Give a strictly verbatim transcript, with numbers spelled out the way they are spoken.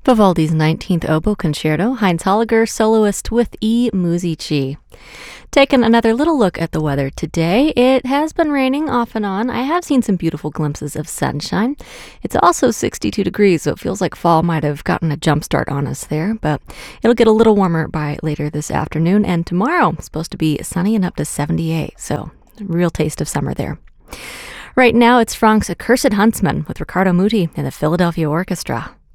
Vivaldi's nineteenth Oboe Concerto, Heinz Holliger, soloist with I Musici. Taking another little look at the weather today, it has been raining off and on. I have seen some beautiful glimpses of sunshine. It's also sixty-two degrees, so it feels like fall might have gotten a jump start on us there, but it'll get a little warmer by later this afternoon, and tomorrow it's supposed to be sunny and up to seventy-eight, so a real taste of summer there. Right now, it's Franck's Accursed Huntsman with Riccardo Muti and the Philadelphia Orchestra.